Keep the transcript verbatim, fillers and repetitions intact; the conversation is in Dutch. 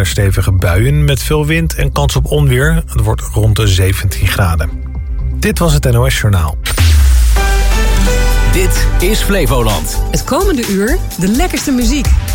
er stevige buien met veel wind en kans op onweer. Het wordt rond de zeventien graden. Dit was het N O S Journaal. Dit is Flevoland. Het komende uur de lekkerste muziek.